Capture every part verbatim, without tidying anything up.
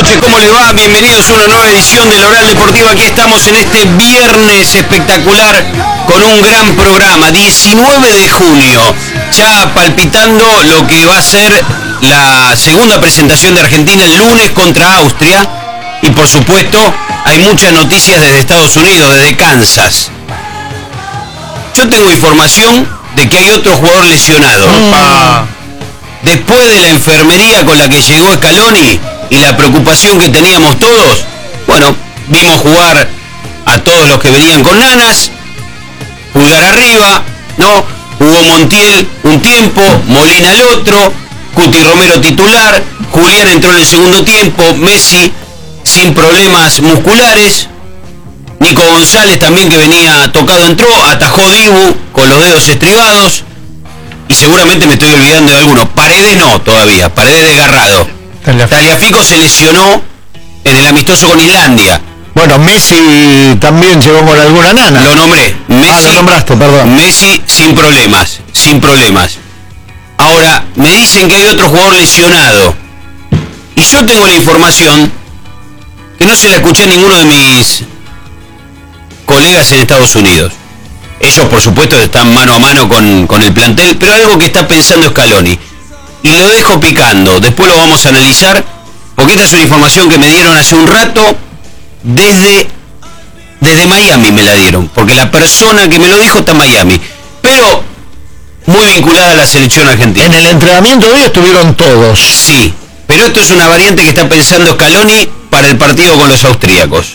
noches, ¿cómo les va? Bienvenidos a una nueva edición del Oral Deportivo. Aquí estamos en este viernes espectacular con un gran programa, diecinueve de junio, ya palpitando lo que va a ser la segunda presentación de Argentina el lunes contra Austria. Y por supuesto, hay muchas noticias desde Estados Unidos, desde Kansas. Yo tengo información de que hay otro jugador lesionado. Mm. Después de la enfermería con la que llegó Scaloni y la preocupación que teníamos todos, bueno, vimos jugar a todos los que venían con nanas, pulgar arriba, ¿no? Jugó Montiel un tiempo, Molina el otro, Cuti Romero titular, Julián entró en el segundo tiempo, Messi sin problemas musculares, Nico González también, que venía tocado, entró, atajó Dibu con los dedos estribados. Y seguramente me estoy olvidando de algunos. Paredes no todavía, Paredes desgarrado. Tagliafico se lesionó en el amistoso con Islandia. Bueno, Messi también llegó con alguna nana. Lo nombré. Messi, ah, lo nombraste, perdón. Messi sin problemas, sin problemas. Ahora, me dicen que hay otro jugador lesionado. Y yo tengo la información que no se la escuché a ninguno de mis colegas en Estados Unidos. Ellos, por supuesto, están mano a mano con, con el plantel, pero algo que está pensando Scaloni. Y lo dejo picando, después lo vamos a analizar, porque esta es una información que me dieron hace un rato, desde, desde Miami me la dieron, porque la persona que me lo dijo está en Miami, pero muy vinculada a la selección argentina. En el entrenamiento de hoy estuvieron todos. Sí, pero esto es una variante que está pensando Scaloni para el partido con los austríacos.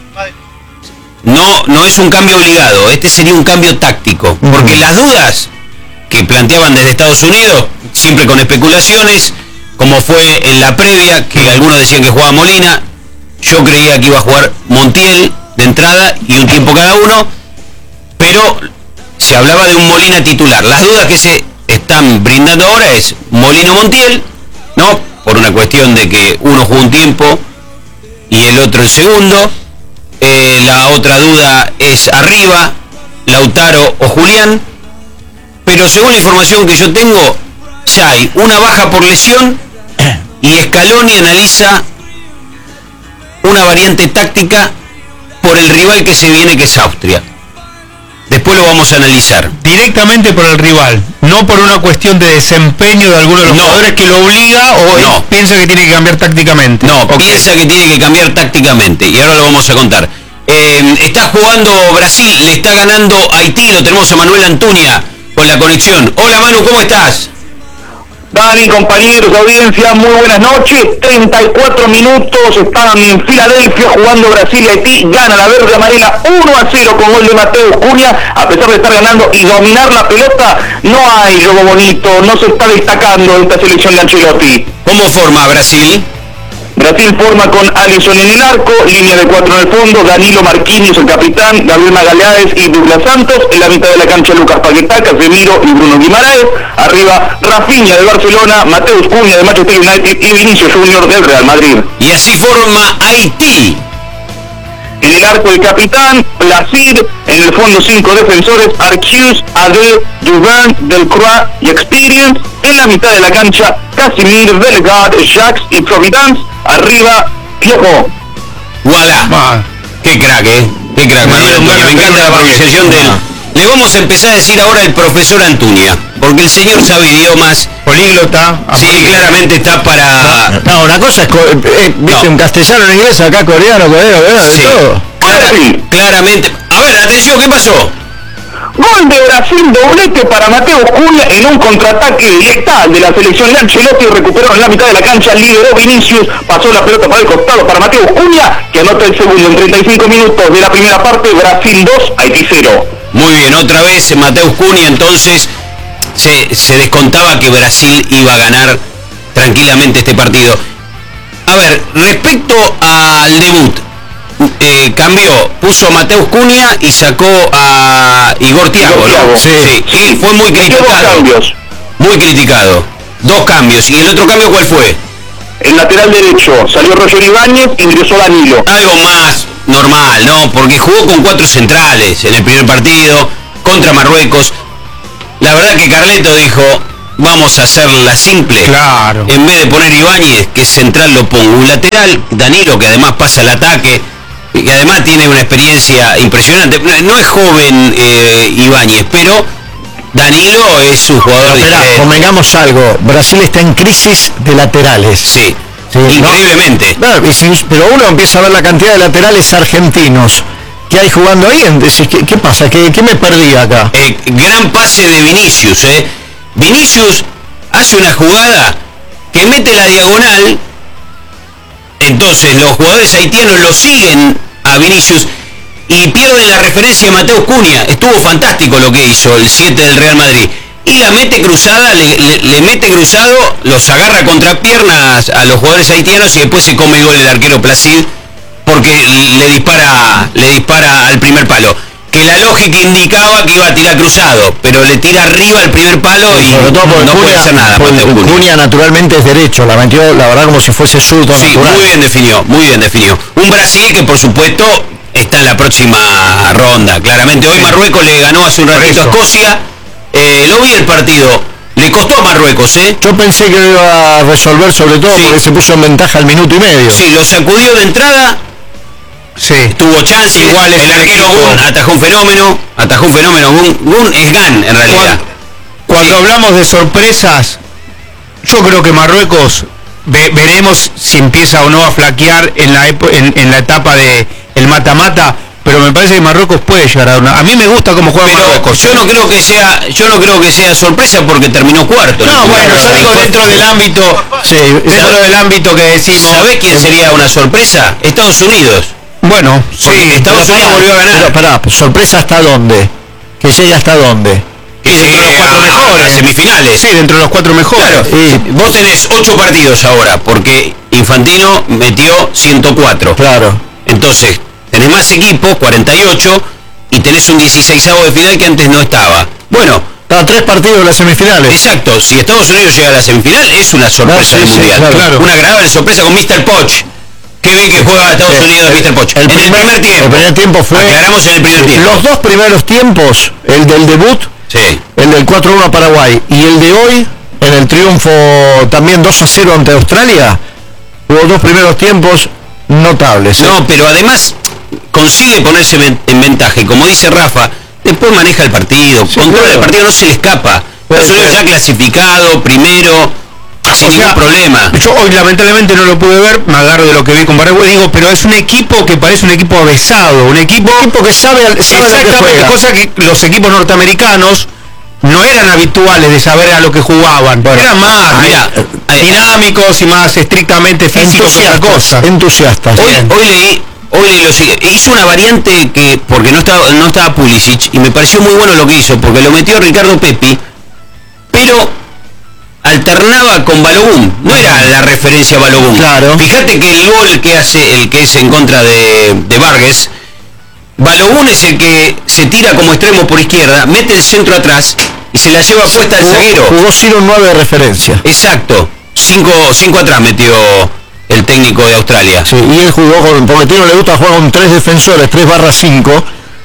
No, no es un cambio obligado, este sería un cambio táctico, porque las dudas que planteaban desde Estados Unidos, siempre con especulaciones, como fue en la previa, que algunos decían que jugaba Molina, yo creía que iba a jugar Montiel de entrada y un tiempo cada uno, pero se hablaba de un Molina titular. Las dudas que se están brindando ahora es Molina-Montiel, ¿no? Por una cuestión de que uno jugó un tiempo y el otro el segundo. Eh, la otra duda es arriba, Lautaro o Julián, pero según la información que yo tengo, ya hay una baja por lesión y Scaloni analiza una variante táctica por el rival que se viene, que es Austria. Después lo vamos a analizar. Directamente por el rival, no por una cuestión de desempeño de alguno de los no. jugadores que lo obliga o no. piensa que tiene que cambiar tácticamente. No, okay. piensa que tiene que cambiar tácticamente y ahora lo vamos a contar. Eh, está jugando Brasil, le está ganando Haití, lo tenemos a Manuel Antuña con la conexión. Hola Manu, ¿cómo estás? Dani, compañeros, audiencia, muy buenas noches. treinta y cuatro minutos, están en Filadelfia jugando Brasil y Haití. Gana la verde amarela uno a cero con gol de Mateus Cunha. A pesar de estar ganando y dominar la pelota, no hay juego bonito, no se está destacando esta selección de Ancelotti. ¿Cómo forma Brasil? Brasil forma con Alisson en el arco, línea de cuatro en el fondo, Danilo Marquinhos el capitán, Gabriel Magalhães y Douglas Santos, en la mitad de la cancha Lucas Paquetá, Casemiro y Bruno Guimaraes, arriba Rafinha de Barcelona, Mateus Cunha de Manchester United y Vinicius Junior del Real Madrid. Y así forma Haití. En el arco el capitán, Placid, en el fondo cinco defensores, Arceus, Adel, Duvin, Delcroix y Experience, en la mitad de la cancha, Casimir, Delgado, Jacques y Providence, arriba, Piojo. ¡Voilà! Ah. ¡Qué crack, eh! ¡Qué crack, Manuel Antuña! Me encanta la pronunciación de él. Le vamos a empezar a decir ahora el profesor Antuña, porque el señor sabe idiomas. Políglota. Sí, claramente está para... No, una cosa es, eh, viste, no. un castellano, en inglés, acá coreano, coreano, coreano, sí. todo. Clara, claramente. A ver, atención, ¿qué pasó? Gol de Brasil, doblete para Mateus Cunha en un contraataque letal de la selección de Ancelotti. Recuperó en la mitad de la cancha, lideró Vinicius, pasó la pelota para el costado para Mateus Cunha, que anota el segundo en treinta y cinco minutos de la primera parte. Brasil dos, Haití cero. Muy bien, otra vez Mateus Cunha, entonces se, se descontaba que Brasil iba a ganar tranquilamente este partido. A ver, respecto al debut, Eh, cambió, puso a Mateus Cunha y sacó a Igor Thiago, ¿no? Sí, sí. sí. Fue muy criticado. Muy criticado. Dos cambios. ¿Y el otro cambio cuál fue? El lateral derecho, salió Roger Ibáñez, ingresó Danilo. Algo más normal, ¿no? Porque jugó con cuatro centrales en el primer partido contra Marruecos. La verdad que Carleto dijo, vamos a hacerla simple. Claro. En vez de poner Ibáñez, que es central, lo pongo un lateral, Danilo, que además pasa el ataque, y que además tiene una experiencia impresionante. No es joven eh, Ibáñez, pero Danilo es un jugador Espera, diferente. convengamos algo, Brasil está en crisis de laterales. Sí, Sí, increíblemente. ¿no? Claro, y si- pero uno empieza a ver la cantidad de laterales argentinos que hay jugando ahí, entonces, ¿qué, qué pasa? ¿Qué, qué me perdí acá? Eh, gran pase de Vinicius, ¿eh? Vinicius hace una jugada que mete la diagonal, entonces los jugadores haitianos lo siguen a Vinicius y pierden la referencia de Mateus Cunha. Estuvo fantástico lo que hizo el siete del Real Madrid. Y la mete cruzada, le, le, le mete cruzado, los agarra contra piernas a los jugadores haitianos y después se come el gol el arquero Placid porque le dispara, le dispara al primer palo. Que la lógica indicaba que iba a tirar cruzado, pero le tira arriba al primer palo y Sobre todo porque no Cunha, puede hacer nada. porque Mateus Cunha. Cunha naturalmente es derecho, la metió la verdad como si fuese zurdo Sí, natural. muy bien definió, muy bien definió. Un Brasil que por supuesto está en la próxima ronda. Claramente hoy Marruecos le ganó hace un ratito a Escocia. Eh, lo vi el partido. Le costó a Marruecos, ¿eh? Yo pensé que lo iba a resolver sobre todo Sí. porque se puso en ventaja al minuto y medio. Sí, lo sacudió de entrada. Sí. Tuvo chance. Igual es el el arquero equipo. Gun atajó un fenómeno. Atajó un fenómeno. Gun, Gun es Gan en realidad. Cuando, cuando Sí. hablamos de sorpresas, yo creo que Marruecos ve- veremos si empieza o no a flaquear en la epo- en, en la etapa de el mata-mata, pero me parece que Marruecos puede llegar a una. A mí me gusta cómo juega Pero Marruecos. yo no creo que sea, yo no creo que sea sorpresa porque terminó cuarto. No, bueno, yo digo dentro del ámbito, Sí, dentro del ámbito que decimos. ¿Sabés quién sería una sorpresa? Estados Unidos. Bueno, Porque sí, Estados pero Unidos volvió a ganar. Pero pará, sorpresa hasta dónde, que llegue hasta dónde. Que dentro de los llegue cuatro a- mejores. a semifinales. Sí, dentro de los cuatro mejores. Claro, Y- vos tenés ocho partidos ahora, porque Infantino metió ciento cuatro. Claro. Entonces, tenés más equipos, cuarenta y ocho, y tenés un dieciseisavo de final que antes no estaba. Bueno, Está a tres partidos de las semifinales. exacto, si Estados Unidos llega a la semifinal, es una sorpresa No, sí, del sí, Mundial. claro. Una agradable sorpresa con mister Poch. Qué bien que juega Estados Sí. Unidos mister Poch. El en primer- el primer tiempo. el primer tiempo fue- Aclaramos en el primer tiempo. Los dos primeros tiempos, el del debut, Sí. el del cuatro uno a Paraguay y el de hoy, en el triunfo también dos a cero ante Australia, hubo dos primeros tiempos notables. ¿eh? No, pero además consigue ponerse ven- en ventaja y como dice Rafa, después maneja el partido, controla claro. el partido, no se le escapa. Puede Estados Unidos ser. ya clasificado, primero, sin O sea, ningún problema. Yo hoy lamentablemente no lo pude ver, me agarro de lo que vi con Paraguay, digo, pero es un equipo que parece un equipo avesado, un equipo, Equipo que sabe, al- sabe lo que exactamente, juega. cosa que los equipos norteamericanos no eran habituales de saber a lo que jugaban, eran más Mirá, eh, dinámicos y más estrictamente físicos que otra cosa. Entusiastas, entusiastas. Hoy, Bien. hoy leí, hoy leí lo siguiente, hizo una variante que, porque no estaba, no estaba Pulisic, y me pareció muy bueno lo que hizo, porque lo metió Ricardo Pepi, pero alternaba con Balogun, no era la referencia a Balogun. Claro. Fíjate que el gol que hace, el que es en contra de, de Vargas, Balogun es el que se tira como extremo por izquierda, mete el centro atrás y se la lleva puesta al Jugó- zaguero. Jugó Ciro un nueve de referencia. Exacto, cinco atrás metió el técnico de Australia. Sí, y él jugó con, porque Tino le gusta jugar con tres defensores, tres barra cinco.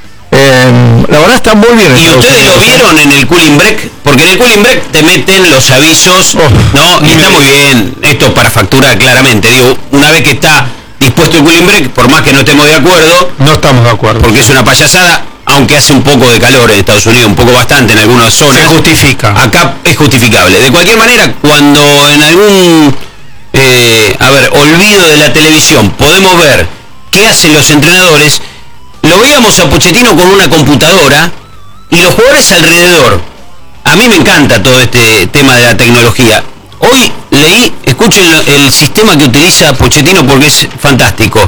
La verdad está muy bien. ¿Y Estados ustedes lo Unidos, ¿eh? vieron en el cooling break? Porque en el cooling break te meten los avisos, Oh, ¿no? Y dime. está muy bien, esto para factura claramente. Digo, una vez que está dispuesto el cooling break, por más que no estemos de acuerdo, No estamos de acuerdo. porque es una payasada, aunque hace un poco de calor en Estados Unidos, un poco bastante en algunas zonas. Se justifica. Acá es justificable. De cualquier manera, cuando en algún, eh, a ver, olvido de la televisión, podemos ver qué hacen los entrenadores, lo veíamos a Pochettino con una computadora y los jugadores alrededor. A mí me encanta todo este tema de la tecnología. Hoy leí, escuchen lo- el sistema que utiliza Pochettino porque es fantástico.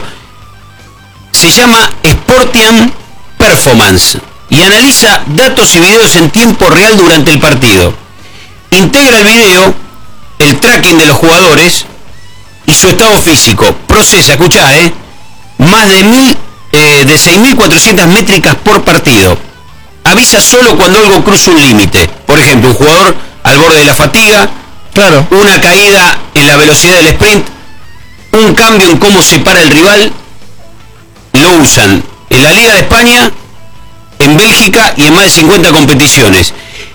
Se llama Sportian Performance y analiza datos y videos en tiempo real durante el partido. Integra el video, el tracking de los jugadores y su estado físico. Procesa, escuchá, eh, más de mil, eh, de seis mil cuatrocientas métricas por partido. Avisa solo cuando algo cruza un límite. Por ejemplo, un jugador al borde de la fatiga, Claro. una caída en la velocidad del sprint, un cambio en cómo se para el rival. Lo usan en la Liga de España, en Bélgica y en más de cincuenta competiciones. Está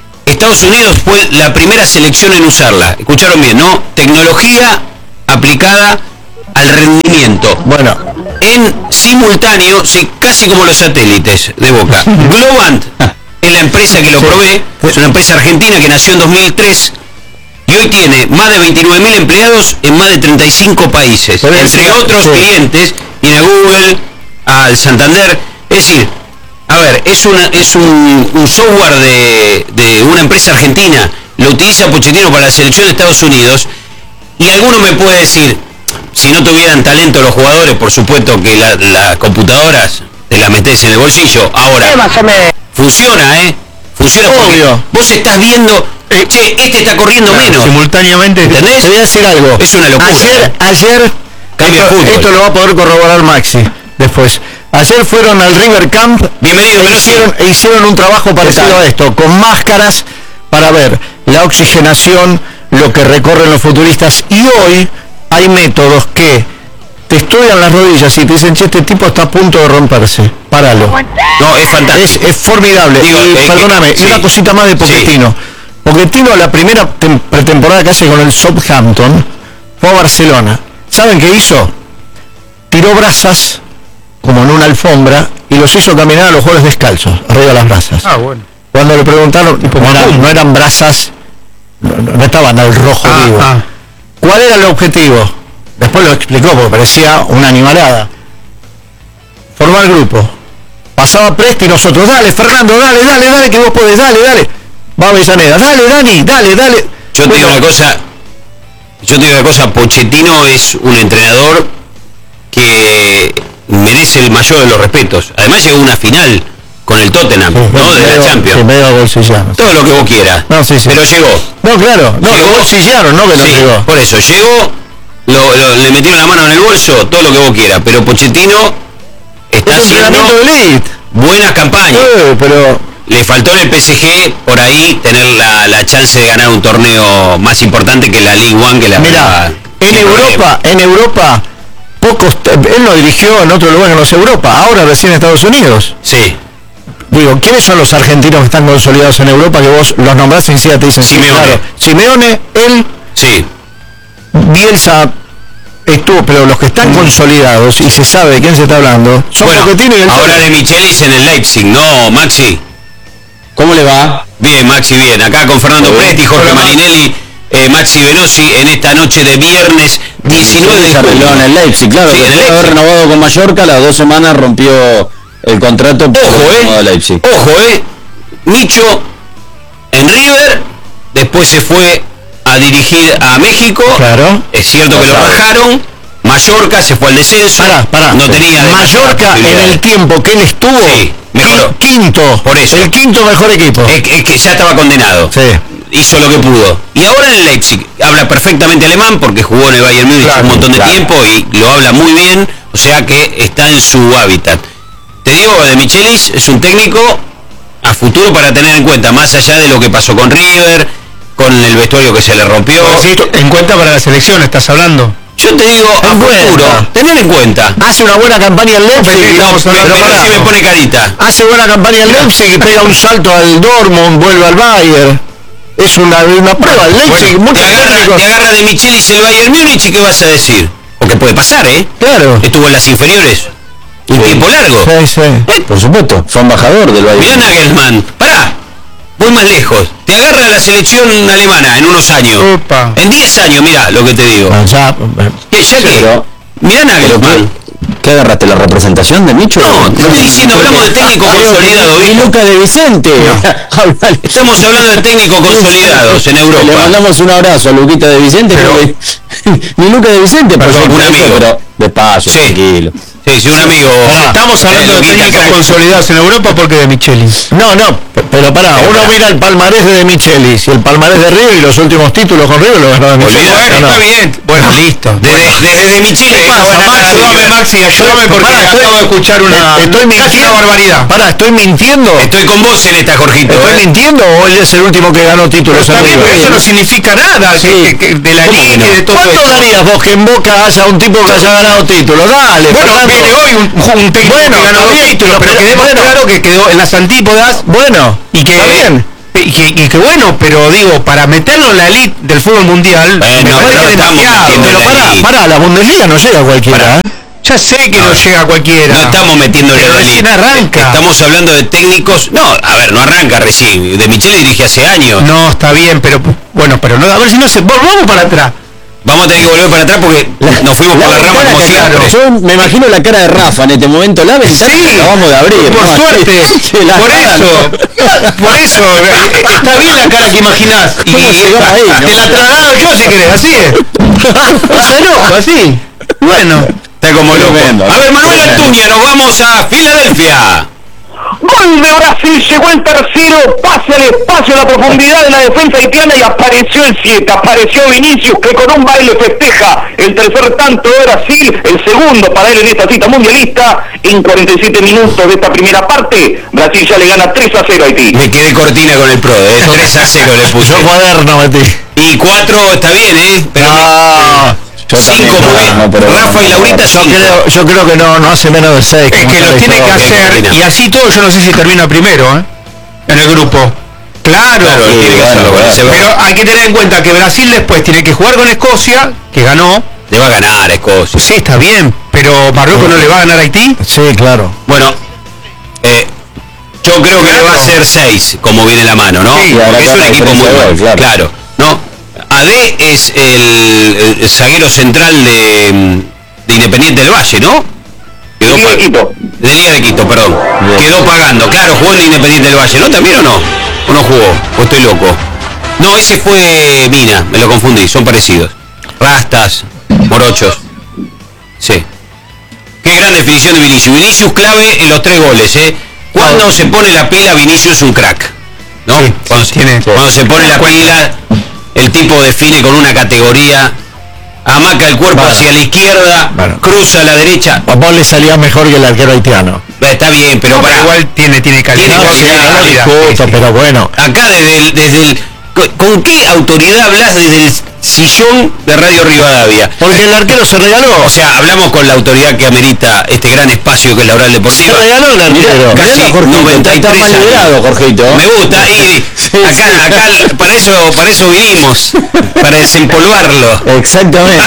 Estados Unidos fue la primera selección en usarla. Escucharon bien, ¿no? Tecnología aplicada al rendimiento. Bueno, en simultáneo, sí, casi como los satélites de Boca. Globant es la empresa que lo sí. provee, es una empresa argentina que nació en dos mil tres y hoy tiene más de veintinueve mil empleados en más de treinta y cinco países. Pero Entre es, otros sí. clientes, tiene a Google, al Santander. Es decir, a ver, es, una, es un, un software de, de una empresa argentina. Lo utiliza Pochettino para la selección de Estados Unidos. Y alguno me puede decir, si no tuvieran talento los jugadores, por supuesto que las la computadoras te las metés en el bolsillo. Ahora, funciona, ¿eh? Funciona porque Obvio. vos estás viendo, eh, che, este está corriendo Claro, menos. simultáneamente. ¿Entendés? te voy a decir algo. Es una locura. Ayer, ayer Cambia esto, el fútbol. esto lo va a poder corroborar Maxi después. Ayer fueron al River Camp. Bienvenido, e Veloci. hicieron, e hicieron un trabajo parecido a esto, con máscaras para ver la oxigenación, lo que recorren los futuristas. Y hoy hay métodos que te estudian las rodillas y te dicen, che, este tipo está a punto de romperse, páralo. No, es fantástico. Es, es formidable. Digo, y eh, perdóname, que- y una sí. cosita más de Pochettino. Sí. Pochettino, la primera tem- pretemporada que hace con el Southampton, fue a Barcelona. ¿Saben qué hizo? Tiró brasas, como en una alfombra, y los hizo caminar a los jugadores descalzos, arriba de las brasas. Ah, bueno. Cuando le preguntaron, no eran, no eran brasas, no, no estaban al rojo Ah, vivo. ah. ¿Cuál era el objetivo? Después lo explicó porque parecía una animalada. Formar grupo. Pasaba Presti y nosotros, dale Fernando, dale, dale, dale, que vos podés, dale, dale. Va Avellaneda, dale Dani, dale, dale. Yo te digo una cosa, yo te digo una cosa, Pochettino es un entrenador que merece el mayor de los respetos. Además llegó a una final con el Tottenham, ¿no? De la Champions. Sí, medio bolsillano. Todo lo que vos quieras. No, sí, sí. Pero llegó. No, claro, no, Llegó. lo bolsillaron, no que lo Sí, llegó. por eso, llegó, lo, lo- le metieron la mano en el bolso, todo lo que vos quieras. Pero Pochettino está Es haciendo entrenamiento de elite. buenas campañas. Eh, pero Le faltó en el P S G por ahí tener la, la chance de ganar un torneo más importante que la League One, que la mira, ganaba en sin Europa, en Europa, pocos, él lo dirigió en otro lugar que no es Europa, ahora recién Estados Unidos. Sí, Digo, ¿quiénes son los argentinos que están consolidados en Europa que vos los nombrás y enseguida te dicen? sí, Simeone. claro. Simeone, él, sí. Bielsa estuvo, pero los que están consolidados y se sabe de quién se está hablando, son Bueno, Pochettino y el ahora Cholo. de Michelis en el Leipzig, ¿no, Maxi? ¿Cómo le va? Bien, Maxi, bien. Acá con Fernando Bien. Presti, Jorge Hola, Marinelli, eh, Maxi Veloci, en esta noche de viernes diecinueve de Se arregló junio. en el Leipzig, claro. Sí, en el Después de haber Leipzig. renovado con Mallorca, a las dos semanas rompió el contrato por Ojo, el nuevo eh. Leipzig. Ojo, eh. Micho en River, después se fue a dirigir a México. Claro. Es cierto que lo bajaron. Mallorca se fue al descenso. Pará, pará. No tenía Mallorca en el tiempo que él estuvo, Sí, mejoró. quinto, Por eso. el quinto mejor equipo. Es, es que ya estaba condenado. Sí. Hizo lo que pudo. Y ahora en el Leipzig habla perfectamente alemán porque jugó en el Bayern Múnich Claro, un montón de claro. tiempo y lo habla muy bien, o sea que está en su hábitat. Te digo, de Michelis es un técnico a futuro para tener en cuenta, más allá de lo que pasó con River, con el vestuario que se le rompió. Sí, en cuenta para la selección, estás hablando. Yo te digo, a En futuro, cuenta. tener en cuenta. Hace una buena campaña en Leipzig. Pero estamos Pero, hablando- pero si me pone carita. Hace buena campaña en Leipzig y pega un salto al Dortmund, vuelve al Bayern. Es una, una prueba. El Leipzig, Te muchos agarra, técnicos- te agarra de Michelis el Bayern Múnich y ¿qué vas a decir? Porque puede pasar, ¿eh? Claro. Estuvo en las inferiores un tiempo largo. Sí, sí. Por supuesto, fue embajador del Mirá Bayern. Nagelsmann, pará, voy más lejos. Te agarra la selección alemana en unos años. Opa. En diez años, mirá lo que te digo. Bueno, ya, eh, Que ya que, pero- mirá Nagelsmann. ¿Qué agarraste? ¿La representación de Micho? No, te estoy diciendo, hablamos de técnico consolidado, Y ¿viste? Luca de Vicente. Háblale. Estamos hablando de técnicos consolidados en Le Europa. mandamos un abrazo a Luquita de Vicente. Pero- porque- Ni Luca de Vicente, Perdón, perfecto, un amigo. pero despacio, Sí. tranquilo. Sí, sí, un amigo. Estamos hablando Eh, de Luquita, técnicos crack. consolidados en Europa porque de Michelis. no, no, p- pero pará, Pero uno pará. mira el palmarés de Michelis y el palmarés de River y los últimos títulos con River lo ganó de Michelis. Olvidate, ¿o no? Está bien. Bueno, listo. Desde, desde de Michelis ¿Qué pasa, buena Maxi? práctica. Ayúdame, Maxi, ayúdame porque Pará, estoy- acabo de escuchar una, Estoy casi mintiendo. una barbaridad. Pará, ¿estoy mintiendo? Estoy con vos en esta, Jorgito. ¿Estoy ¿eh? mintiendo o él es el último que ganó títulos en Está bien, River? pero eso no significa nada Sí. que- que- de la ¿Cómo liga que y no? de todo ¿Cuánto eso. darías vos que en Boca haya un tipo que haya ganado títulos? Dale, Bueno, Fernando. viene hoy un, un técnico Bueno, que ganó está dos bien, títulos, pero pero- quedemos bueno. claro que quedó en las antípodas Bueno, y que está bien. Y que, y que bueno, pero digo, para meterlo en la elite del fútbol mundial, Bueno, me no, parece no estamos demasiado. metiendo Pero en la pará, elite. pará, la Bundesliga no llega a cualquiera, ¿eh? Ya sé que no, llega a cualquiera. No estamos metiendo en Pero la recién elite. arranca. Estamos hablando de técnicos. No, a ver, no arranca recién. De Michele dirige hace años. No, está bien, pero bueno, pero no, a ver si no se. Vamos para atrás. Vamos a tener que volver para atrás porque nos fuimos por la rama como siempre. Yo me imagino la cara de Rafa en este momento, la ventana que acabamos de abrir. Por ¿no? suerte, Sí, la por cara, eso, por eso, eh, está bien la cara que imaginás. Y ¿Cómo llegó ahí, no? te la traslado yo si querés, así es. Pasa loco, así. Bueno. Está como loco. Tremendo, A ver, Manuel tremendo. Antuña, nos vamos a Filadelfia. Gol de Brasil, llegó el tercero, pase al espacio, a la profundidad de la defensa haitiana y apareció el siete, apareció Vinicius que con un baile festeja el tercer tanto de Brasil, el segundo para él en esta cita mundialista. En cuarenta y siete minutos de esta primera parte, Brasil ya le gana tres a cero a Haití. Me quedé cortina con el Pro, ¿eh? tres a cero le puse. Yo cuaderno metí. Y cuatro está bien, ¿eh? Pero No, Yo también, cinco, porque no, pero- Rafa y Laurita yo cinco. creo, yo creo que no, no hace menos de seis. Es como que está lo la tiene que historia. Bien, hacer, Cortina. y así todo yo no sé si termina primero, ¿eh? En el grupo. Claro, Claro, Sí, tiene que bueno, hacerlo con bueno. ese pero Brasil. hay que tener en cuenta que Brasil después tiene que jugar con Escocia, que ganó. Le va a ganar Escocia. Sí, está bien, pero Marruecos no le va a ganar a Haití. Sí, claro. Bueno, eh, yo creo que le va a hacer seis, como viene la mano, ¿no? Sí, Porque habrá es un tanta equipo muy diferencia de bueno. gol, Claro. ¿no? A D es el, el zaguero central de, de Independiente del Valle, ¿no? Quedó Liga de pa- Quito. de Liga de Quito, perdón. Bien. Quedó pagando. Claro, jugó en Independiente del Valle, ¿no? ¿También o no? ¿O no jugó? ¿O estoy loco? No, ese fue Mina, me lo confundí, son parecidos. Rastas, morochos. Sí. Qué gran definición de Vinicius. Vinicius clave en los tres goles, ¿eh? Cuando se pone la pila, Vinicius es un crack. ¿No? Sí, cuando, sí, tiene- cuando se pone la pila, el tipo define con una categoría, amaca el cuerpo Bueno. hacia la izquierda, Bueno. cruza a la derecha. A vos le salía mejor que el arquero haitiano. Está bien, pero No, pero para igual tiene, tiene calidad. Tiene No, sí, calidad, no calidad, discuto, sí, sí. pero bueno. acá desde el, desde el ¿con- ¿con qué autoridad hablas desde el sillón de Radio Rivadavia? Porque el arquero se regaló. O sea, hablamos con la autoridad que amerita este gran espacio que es la Oral Se Deportiva. regaló el arquero. Casi Mirá, Jorgito, noventa y está tres más años. liberado, Jorgito. Me gusta, y Sí, acá, sí. acá para eso, para eso vinimos, para desempolvarlo, Exactamente.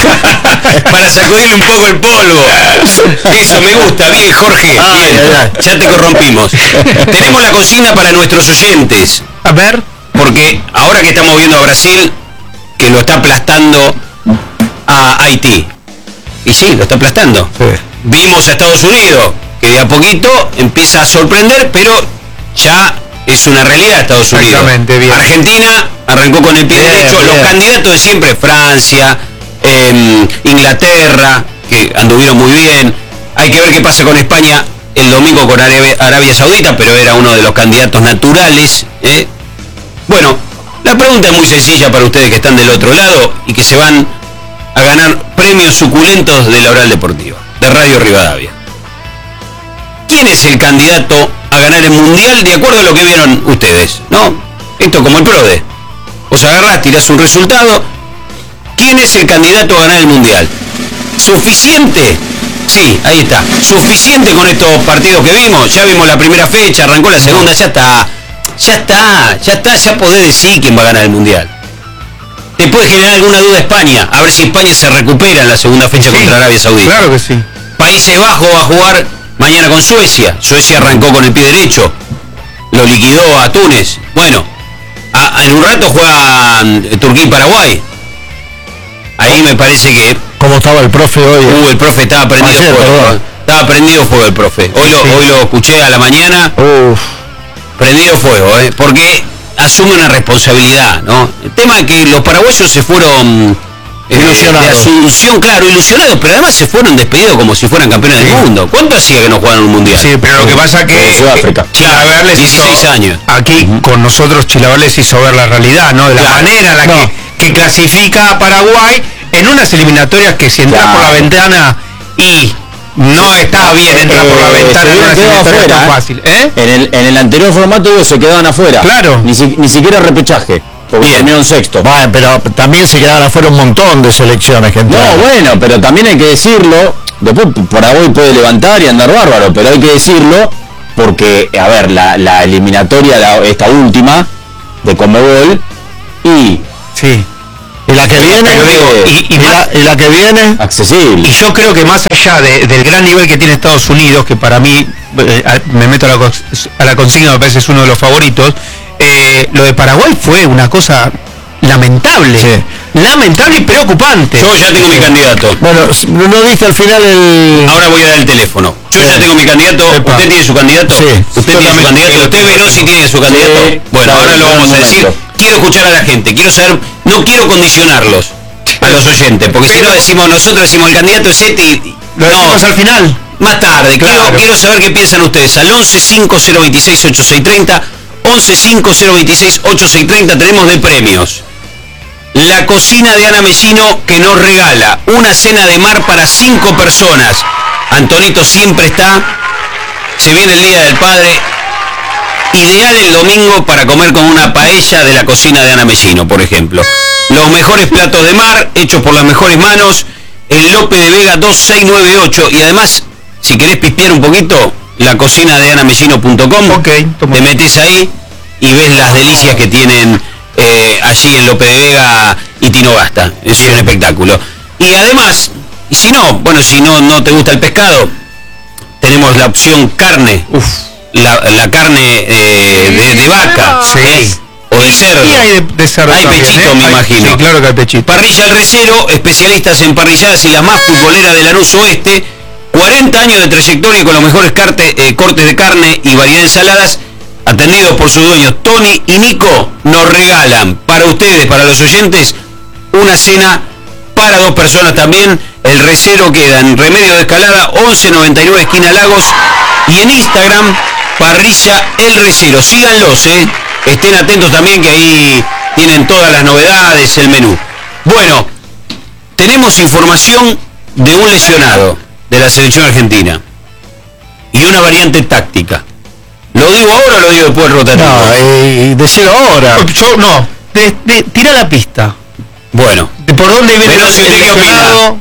para sacudirle un poco el polvo. Eso me gusta, bien Jorge, Ay, bien, ay, ay. ya te corrompimos. Tenemos la consigna para nuestros oyentes, A ver, porque ahora que estamos viendo a Brasil, que lo está aplastando a Haití, y sí, lo está aplastando. Sí. Vimos a Estados Unidos, que de a poquito empieza a sorprender, pero ya es una realidad Estados Unidos. Exactamente, bien. Argentina arrancó con el pie Bien, derecho, los bien. candidatos de siempre, Francia, em, Inglaterra, que anduvieron muy bien. Hay que ver qué pasa con España el domingo con Arabia, Arabia Saudita, pero era uno de los candidatos naturales. ¿eh? Bueno, la pregunta es muy sencilla para ustedes que están del otro lado y que se van a ganar premios suculentos de la Oral Deportiva, de Radio Rivadavia. ¿Quién es el candidato a ganar el Mundial de acuerdo a lo que vieron ustedes? ¿No? Esto como el PRODE. Vos agarrás, tirás un resultado. ¿Quién es el candidato a ganar el Mundial? ¿Suficiente? Sí, ahí está. ¿Suficiente con estos partidos que vimos? Ya vimos la primera fecha, arrancó la segunda, ya está. Ya está, ya está, ya podés decir quién va a ganar el Mundial. Te puede generar alguna duda España, a ver si España se recupera en la segunda fecha sí, contra Arabia Saudita. claro que sí. Países Bajos va a jugar mañana con Suecia. Suecia arrancó con el pie derecho. Lo liquidó a Túnez. Bueno, a- a- en un rato juegan eh, Turquía y Paraguay. Ahí me parece que ¿Cómo estaba el profe hoy? uh, el profe estaba prendido Ayer, fuego. perdón. Estaba prendido fuego el profe. Hoy lo, Sí. hoy lo escuché a la mañana. Uf. Prendido fuego, ¿eh? Porque asume una responsabilidad, ¿no? El tema es que los paraguayos se fueron eh, Ilusionados. de Asunción, claro, ilusionados, pero además se fueron despedidos como si fueran campeones del mundo. ¿Cuánto hacía que no jugaban un mundial? Sí, pero lo que pasa que Sudáfrica. Chilaver les hizo- dieciséis años. Aquí con nosotros Chilaver les hizo ver la realidad, ¿no? De la Claro. manera en la No. que, que clasifica a Paraguay en unas eliminatorias que si entras Claro. por la ventana y no está bien entrar por la Eh, ventana se en hubieran unas quedado eliminatorias afuera, tan ¿eh? fácil, ¿eh? En el, en el anterior formato digo, se quedaban afuera. Claro. Ni, si- ni siquiera repechaje. Porque Bien. terminaron sexto. Bueno, pero también se quedaron afuera un montón de selecciones que No, entraron. bueno, pero también hay que decirlo. Después Paraguay puede levantar y andar bárbaro, pero hay que decirlo porque, a ver, la, la eliminatoria, la, esta última, de Conmebol, y... Sí. Y la que viene, digo, y, y, y, más, la, y la que viene, accesible. Y yo creo que más allá de, del gran nivel que tiene Estados Unidos, que para mí, eh, me meto a la, a la consigna, me parece es uno de los favoritos, eh, lo de Paraguay fue una cosa lamentable. Sí. Lamentable y preocupante. Yo ya tengo mi candidato. bueno, no diste al final el... Ahora voy a dar el teléfono. Yo ya tengo mi candidato. Epa. ¿Usted tiene su candidato? Sí. ¿Usted tiene su candidato? ¿Usted Velosi tiene su candidato? Sí. Bueno, ahora lo vamos a decir. Quiero escuchar a la gente. Quiero saber, no quiero condicionarlos a los oyentes, porque si no decimos, nosotros decimos el candidato es este y... Lo decimos al final. Más tarde, quiero, Claro. quiero saber qué piensan ustedes. Al once cinco cero veintiséis ochenta y seis treinta, once cinco cero veintiséis ochenta y seis treinta tenemos de premios. La cocina de Ana Mesino, que nos regala una cena de mar para cinco personas. Antonito siempre está. Se viene el Día del Padre. Ideal el domingo para comer con una paella de la cocina de Ana Mesino, por ejemplo. Los mejores platos de mar, hechos por las mejores manos. En Lope de Vega dos seis nueve ocho. Y además, si querés pispear un poquito, la cocina de anamesino punto com. Ok, toma. Te metes ahí y ves las delicias que tienen eh, allí en Lope de Vega y Tinogasta. Es un espectáculo. Y además, y si no, bueno, si no, no te gusta el pescado, tenemos la opción carne. Uf. La, la carne eh, de, de vaca. Sí. ¿eh? O de cerdo. Y hay de, de cerdo Hay también, pechito, ¿eh? me Hay- imagino. Sí, claro que hay pechito. Parrilla El Recero, especialistas en parrilladas y la más futbolera de Lanús Oeste. cuarenta años de trayectoria con los mejores carte, eh, cortes de carne y variedad de ensaladas. Atendidos por sus dueños Tony y Nico, nos regalan para ustedes, para los oyentes, una cena para dos personas también. El Recero queda en Remedio de Escalada, once noventa y nueve esquina Lagos. Y en Instagram, Parrilla El Recero. Síganlos, eh. Estén atentos también que ahí tienen todas las novedades, el menú. Bueno, tenemos información de un lesionado de la selección argentina y una variante táctica. ¿Lo digo ahora o lo digo después del rotativo? No, y, y decirlo ahora. Yo, no, de, de- tira la pista. Bueno, De por dónde viene Pero el si usted qué opina. lesionado.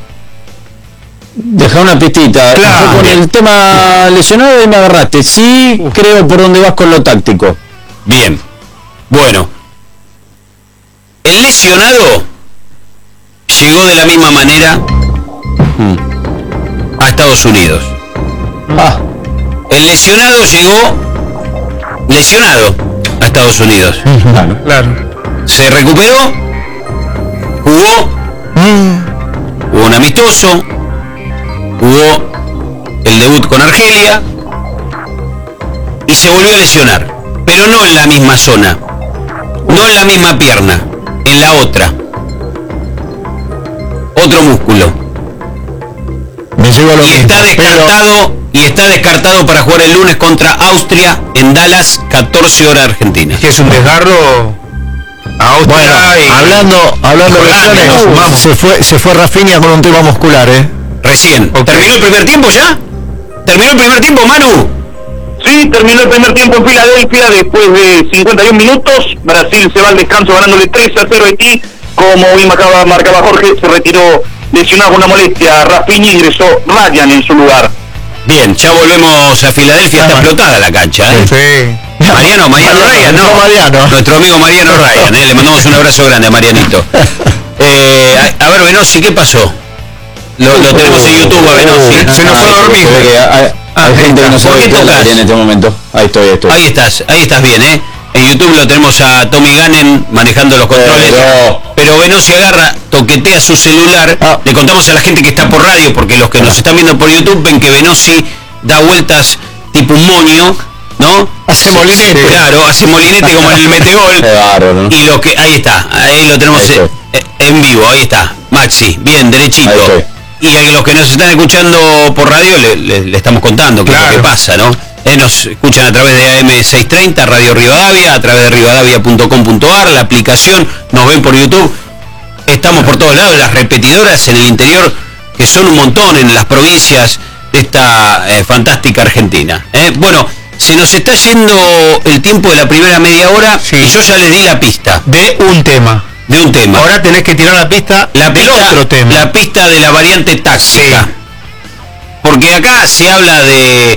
Deja una pistita. Claro. Yo con el tema lesionado y me agarraste. Sí, creo por dónde vas con lo táctico. bien. Bueno, el lesionado llegó de la misma manera a Estados Unidos. Ah, El lesionado llegó lesionado a Estados Unidos. claro. Claro. Se recuperó, jugó, jugó un amistoso, jugó el debut con Argelia y se volvió a lesionar, pero no en la misma zona, no en la misma pierna, en la otra, otro músculo. Me llevo a lo Y mismo, está pero- descartado y está descartado para jugar el lunes contra Austria en Dallas, catorce horas Argentina. Que es un desgarro a Austria. Bueno, y- hablando, hablando de Jordania, lesiones, nos sumamos. se fue, se fue Rafinha con un tema muscular, eh. Recién. Ok. ¿Terminó el primer tiempo ya? ¿Terminó el primer tiempo, Manu? Sí, terminó el primer tiempo en Filadelfia después de cincuenta y un minutos. Brasil se va al descanso ganándole tres a cero a Haití. Como bien marcaba, marcaba Jorge, se retiró lesionado con una molestia. Rafinha ingresó Ryan en su lugar. Bien, ya volvemos a Filadelfia, está Ah, explotada la cancha, ¿eh? Sí. Mariano, Mariano Ryan, ¿no? no, Mariano. Nuestro amigo Mariano Ryan, ¿eh? Le mandamos un abrazo grande a Marianito. Eh, a, a ver, Venossi, ¿qué pasó? Lo, lo tenemos en YouTube a Venossi. Se nos fue a dormir. Se ve que hay, hay Ah, gente que no ¿por sabe qué qué es el tocas? aire en este momento. Ahí estoy, ahí estoy. Ahí estás, ahí estás bien, ¿eh? En YouTube lo tenemos a Tommy Gannon manejando los controles. Pero- Pero Venossi agarra, toquetea su celular. Ah. Le contamos a la gente que está por radio, porque los que nos están viendo por YouTube ven que Venossi da vueltas tipo un moño, ¿no? Hace molinete. Claro, hace molinete como en el Metegol. Qué bárbaro, ¿no? Y lo que, ahí está, ahí lo tenemos Ahí estoy. eh, en vivo, ahí está. Maxi, bien, derechito. Ahí estoy. Y a los que nos están escuchando por radio le, le- le estamos contando qué es lo Claro. que pasa, ¿no? Eh, nos escuchan a través de A M seiscientos treinta, Radio Rivadavia, a través de rivadavia punto com punto ar, la aplicación, nos ven por YouTube. Estamos por todos lados, las repetidoras en el interior, que son un montón en las provincias de esta eh, fantástica Argentina. ¿eh? Bueno, se nos está yendo el tiempo de la primera media hora Sí. y yo ya les di la pista De un tema. de un tema. Ahora tenés que tirar la pista la del pista, otro tema. la pista de la variante táctica. Porque acá se habla de,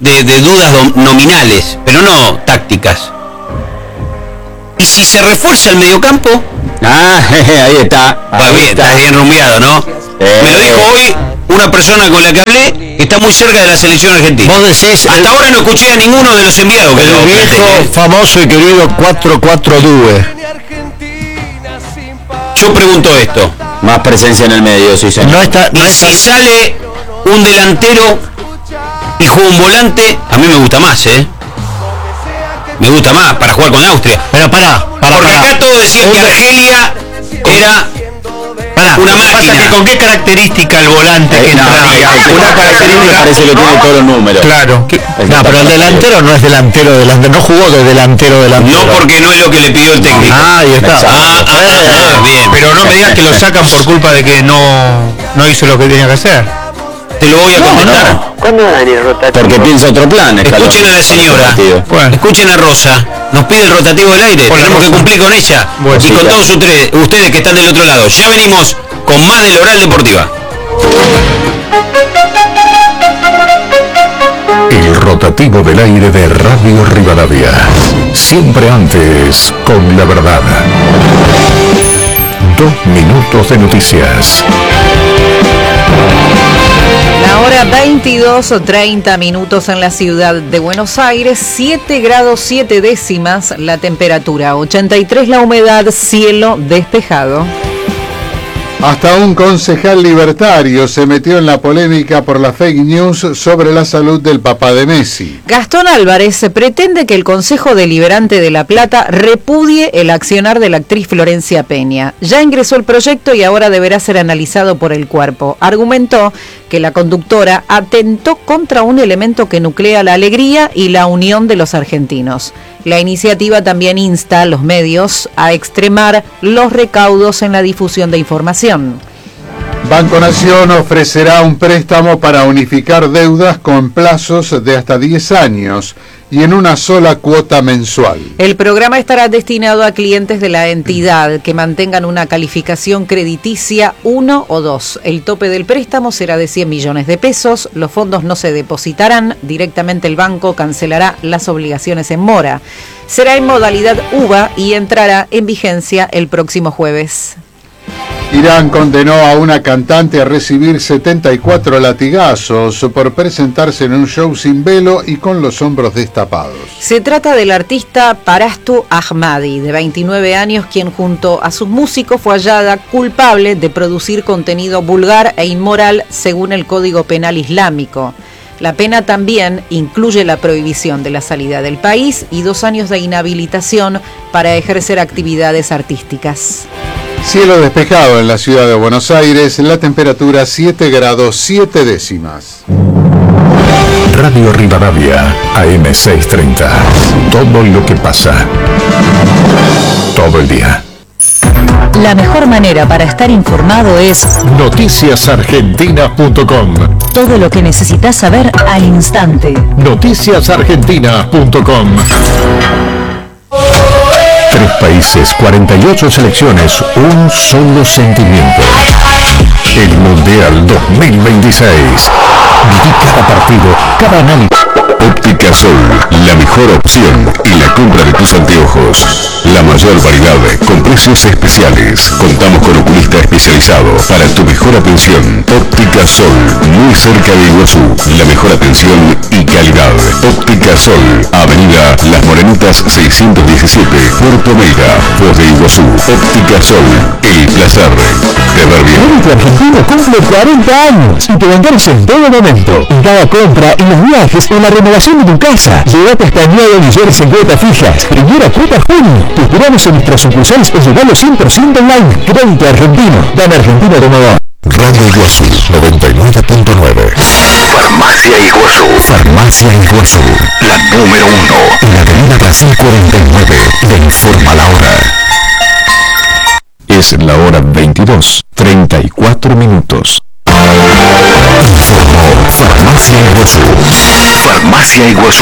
de, de dudas nominales, pero no tácticas. ¿Y si se refuerza el mediocampo? Ah, ahí está. Ahí Ahí bien, está. está bien rumiado, ¿no? Eh, Me lo dijo hoy una persona con la que hablé que está muy cerca de la selección argentina. Vos decís Hasta el, ahora no escuché a ninguno de los enviados que el lo viejo, planteen. famoso y querido cuatro cuatro dos. Yo pregunto esto. Más presencia en el medio, sí, señor. No está, no Y está. si sale un delantero y juega un volante, a mí me gusta más, ¿eh? Me gusta más para jugar con Austria. Pero pará, pará, Porque pará. acá todos decían que Argelia era Pará. una Pasa que máquina. con qué característica el volante que Eh, no, entraría. no, una característica parece que tiene todos los números. Claro. que- No, pero el delantero no es delantero, delantero, no jugó de delantero, delantero. No, porque no es lo que le pidió el técnico. Ah, ahí está. Exacto. Ah, ah, ah, bien. Pero no me digas que lo sacan por culpa de que no, no hizo lo que tenía que hacer. Te lo voy a contestar. ¿Cuándo van a venir rotativo? Porque piensa otro plan. Escalón, Escuchen a la para este señora, partido. Bueno. escuchen a Rosa, nos pide el rotativo del aire, Hola, tenemos que Rosa. cumplir con ella Bueno, y sí, con claro. todos ustedes, ustedes que están del otro lado. Ya venimos con más del Oral Deportiva. El rotativo del aire de Radio Rivadavia. Siempre antes con la verdad. Dos minutos de noticias. La hora veintidós o treinta minutos en la ciudad de Buenos Aires, siete grados siete décimas la temperatura, ochenta y tres la humedad, cielo despejado. Hasta un concejal libertario se metió en la polémica por la fake news sobre la salud del papá de Messi. Gastón Álvarez pretende que el Consejo Deliberante de La Plata repudie el accionar de la actriz Florencia Peña. Ya ingresó el proyecto y ahora deberá ser analizado por el cuerpo. Argumentó que la conductora atentó contra un elemento que nuclea la alegría y la unión de los argentinos. La iniciativa también insta a los medios a extremar los recaudos en la difusión de información. Banco Nación ofrecerá un préstamo para unificar deudas con plazos de hasta diez años y en una sola cuota mensual. El programa estará destinado a clientes de la entidad que mantengan una calificación crediticia uno o dos. El tope del préstamo será de cien millones de pesos. Los fondos no se depositarán. Directamente el banco cancelará las obligaciones en mora. Será en modalidad U V A y entrará en vigencia el próximo jueves. Irán condenó a una cantante a recibir setenta y cuatro latigazos por presentarse en un show sin velo y con los hombros destapados. Se trata del artista Parastu Ahmadi, de veintinueve años, quien junto a sus músicos fue hallada culpable de producir contenido vulgar e inmoral según el Código Penal Islámico. La pena también incluye la prohibición de la salida del país y dos años de inhabilitación para ejercer actividades artísticas. Cielo despejado en la ciudad de Buenos Aires, la temperatura siete grados siete décimas. Radio Rivadavia, A M seiscientos treinta. Todo lo que pasa. Todo el día. La mejor manera para estar informado es noticias argentina punto com. todo lo que necesitas saber al instante. noticias argentina punto com. Tres países, cuarenta y ocho selecciones, un solo sentimiento. El Mundial dos mil veintiséis. Viví cada partido, cada análisis. Óptica Sol, la mejor opción en la compra de tus anteojos. La mayor variedad con precios especiales. Contamos con oculista especializado para tu mejor atención. Óptica Sol, muy cerca de Iguazú. La mejor atención y calidad. Óptica Sol, Avenida Las Morenitas seiscientos diecisiete, Puerto Meiga, voz de Iguazú. Óptica Sol, el placer de ver bien. Único Argentino cumple cuarenta años y te vendemos en todo momento. En cada compra, en los viajes, en la renovación de tu casa. Llévate hasta nueve millones en cuotas fijas. Primera cuota junio. Te esperamos en nuestras sucursales o llegalo cien por ciento online. Crédito Argentino. Dame Argentino Renovador. Radio Iguazú noventa y nueve punto nueve. Farmacia Iguazú. Farmacia Iguazú, La número uno. en la Avenida Brasil cuarenta y nueve. Le informa la hora. Es la hora veintidós, treinta y cuatro minutos. Informó Farmacia Iguazú. Farmacia Iguazú.